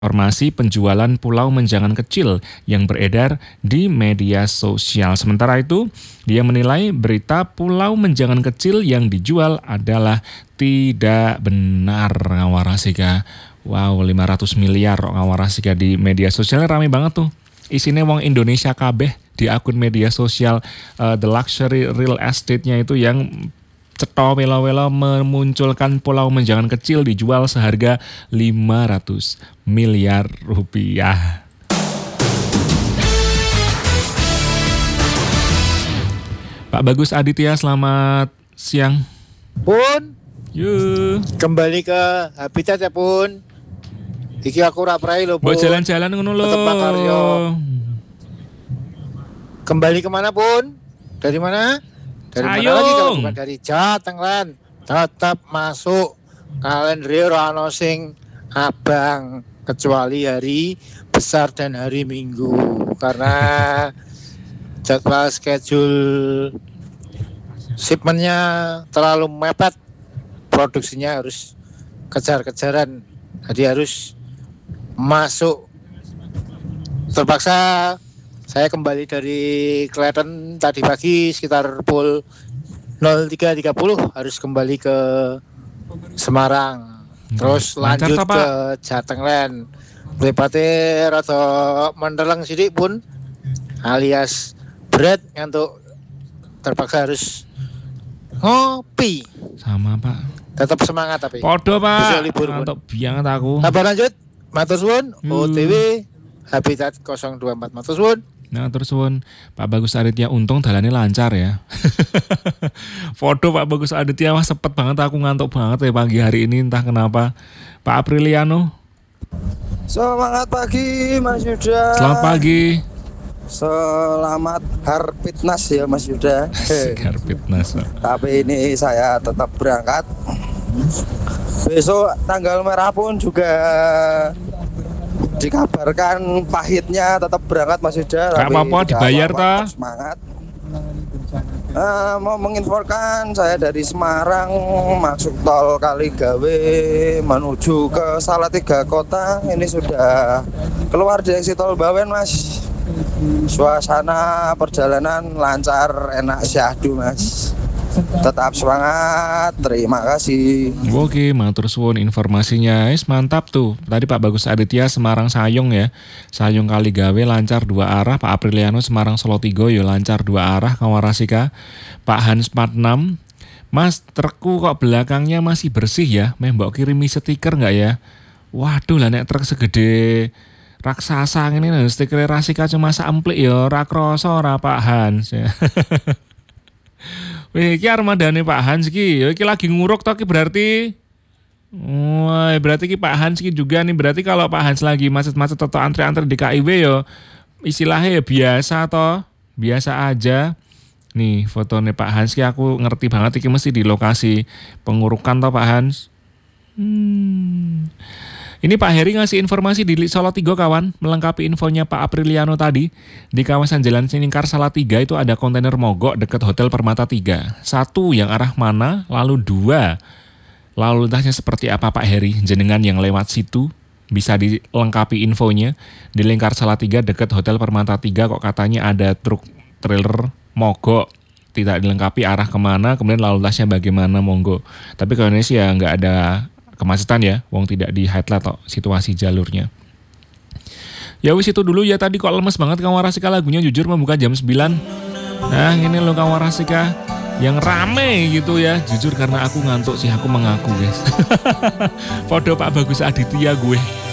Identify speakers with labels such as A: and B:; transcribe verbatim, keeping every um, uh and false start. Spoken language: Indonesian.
A: informasi penjualan pulau menjangan kecil yang beredar di media sosial. Sementara itu, dia menilai berita pulau menjangan kecil yang dijual adalah tidak benar. Ngawarasika. Wow, lima ratus miliar ngawarasika di media sosial rame banget tuh. Isinya wong Indonesia kabeh di akun media sosial uh, The Luxury Real Estate-nya itu yang cetha welo-welo memunculkan pulau menjangan kecil dijual seharga lima ratus miliar rupiah. Pak Bagus Aditya, selamat siang.
B: Pun,
A: yuk
B: kembali ke habitat ya Pun. Iki aku ora prai lho Pun.
A: Mau jalan-jalan ngono lho.
B: Tetep Makaryo. Kembali kemana Pun? Dari mana? Dari
A: Sayung.
B: mana lagi kalau bukan dari Jateng lan. Tetap masuk kalender ono sing abang kecuali hari besar dan hari Minggu karena jadwal schedule shipmentnya terlalu mepet, produksinya harus kejar-kejaran, jadi harus masuk. Terpaksa saya kembali dari Klaten tadi pagi sekitar pukul nol tiga tiga puluh harus kembali ke Semarang. Terus
A: Lancar
B: lanjut
A: toh, Pak?
B: ke Jatenglen. Mripate rada mendeleng sithik Pun, alias berat ngantuk, terpaksa harus ngopi.
A: Sama Pak.
B: Tetap semangat tapi.
A: Podo
B: Besok
A: Pak.
B: libur, Pun.
A: Ngantuk bianget aku.
B: Kabar lanjut. Matur suwun.
A: Hmm.
B: O T W Habitat nol dua empat. Matur suwun.
A: Nah terus suwun Pak Bagus Aditya, untung dalannya lancar ya. Foto Pak Bagus Aditya, wah sepet banget aku, ngantuk banget ya pagi hari ini entah kenapa. Pak Apriliano,
C: Semangat pagi Mas Yuda.
A: selamat pagi.
C: Selamat Harpitnas ya Mas Yuda.
A: Segar fitness.
C: Tapi ini saya tetap berangkat. Besok tanggal merah pun juga dikabarkan pahitnya tetap berangkat Mas Yuda.
A: Gak
C: Tapi
A: apa-apa,
C: tidak
A: dibayar
C: apa-apa,
A: toh.
C: tetap semangat. Uh, mau menginfokan saya dari Semarang masuk tol Kaligawe menuju ke Salatiga Kota. Ini sudah keluar dari si tol Bawen Mas. Suasana perjalanan lancar, enak, syahdu Mas. Tetap semangat, terima kasih.
A: Oke, matur suwun informasinya. Is mantap tuh. Tadi Pak Bagus Aditya Semarang Sayung ya. Sayung Kaligawe lancar dua arah. Pak Apriliano Semarang Solotigo ya lancar dua arah. Kawarasika. Pak Hans empat puluh enam. Mas, trukku kok belakangnya masih bersih ya? Meh mbok kirimi stiker nggak ya? Waduh lah nek truk segede raksasa ngene lho, stiker Rasika cuma saemplik ya, ora krasa ora Pak Hans ya. Wih, iki armadane Pak Hans ki, iki lagi nguruk toh ki berarti. Wah, berarti ki Pak Hans ki juga nih, berarti kalau Pak Hans lagi macet-macet atau antri-antri di K I W ya istilahnya ya biasa toh, biasa aja. Nih fotonya Pak Hans ki aku ngerti banget iki mesti di lokasi pengurukan toh Pak Hans. Hmm. Ini Pak Heri ngasih informasi di Salatiga kawan, melengkapi infonya Pak Apriliano tadi. Di kawasan Jalan Siningkar Salatiga itu ada kontainer mogok dekat Hotel Permata tiga. Satu yang arah mana, lalu dua. Lalu lintasnya seperti apa Pak Heri? Jenengan yang lewat situ bisa dilengkapi infonya. Di Lingkar Salatiga dekat Hotel Permata tiga kok katanya ada truk trailer mogok. Tidak dilengkapi arah kemana, kemudian lalu lintasnya bagaimana, monggo. Tapi kalau ini sih ya nggak ada kemacetan ya, wong tidak di highlight kok situasi jalurnya. Ya wis itu dulu ya, tadi kok lemes banget Kawarasika lagunya jujur membuka jam sembilan. Nah ini loh Kawarasika yang rame gitu ya, jujur karena aku ngantuk sih, aku mengaku guys. Podo Pak Bagus Aditya gue.